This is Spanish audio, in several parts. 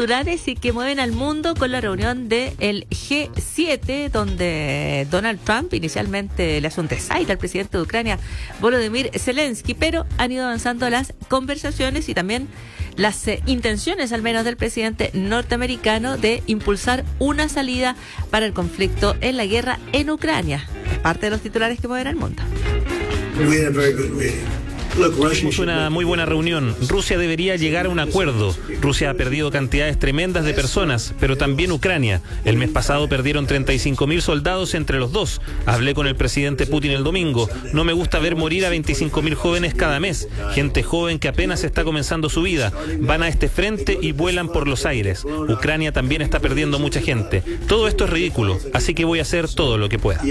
culturales y que mueven al mundo con la reunión del G7, donde Donald Trump inicialmente le hace un desaire al presidente de Ucrania, Volodymyr Zelensky, pero han ido avanzando las conversaciones y también las intenciones, al menos del presidente norteamericano, de impulsar una salida para el conflicto en la guerra en Ucrania. Es parte de los titulares que mueven al mundo. Tuvimos una muy buena reunión. Rusia debería llegar a un acuerdo. Rusia ha perdido cantidades tremendas de personas, pero también Ucrania. El mes pasado perdieron 35.000 soldados entre los dos. Hablé con el presidente Putin el domingo. No me gusta ver morir a 25.000 jóvenes cada mes. Gente joven que apenas está comenzando su vida. Van a este frente y vuelan por los aires. Ucrania también está perdiendo mucha gente. Todo esto es ridículo, así que voy a hacer todo lo que pueda.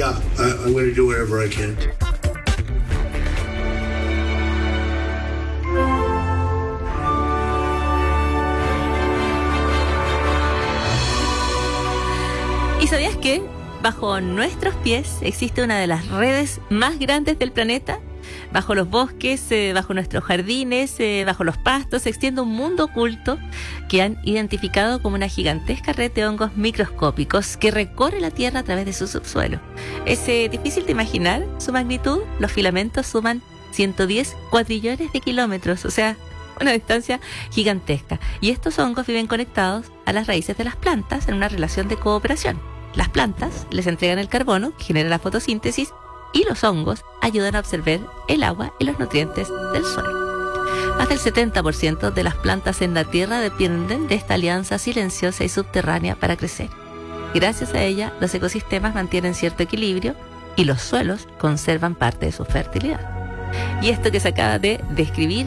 ¿Y sabías que bajo nuestros pies existe una de las redes más grandes del planeta? Bajo los bosques, bajo nuestros jardines, bajo los pastos, se extiende un mundo oculto que han identificado como una gigantesca red de hongos microscópicos que recorre la Tierra a través de su subsuelo. Es difícil de imaginar su magnitud. Los filamentos suman 110 cuatrillones de kilómetros, o sea, una distancia gigantesca. Y estos hongos viven conectados a las raíces de las plantas en una relación de cooperación. Las plantas les entregan el carbono que genera la fotosíntesis y los hongos ayudan a absorber el agua y los nutrientes del suelo. Más del 70% de las plantas en la Tierra dependen de esta alianza silenciosa y subterránea para crecer. Gracias a ella, los ecosistemas mantienen cierto equilibrio y los suelos conservan parte de su fertilidad. Y esto que se acaba de describir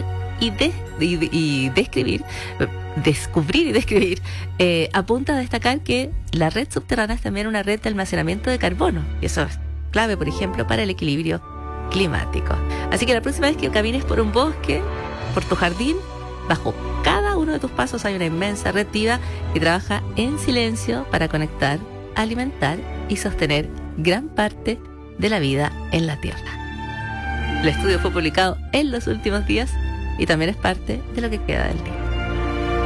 descubrir y describir, apunta a destacar que la red subterránea es también una red de almacenamiento de carbono. Y eso es clave, por ejemplo, para el equilibrio climático. Así que la próxima vez que camines por un bosque, por tu jardín, bajo cada uno de tus pasos hay una inmensa red viva que trabaja en silencio para conectar, alimentar y sostener gran parte de la vida en la Tierra. El estudio fue publicado en los últimos días y también es parte de lo que queda del día.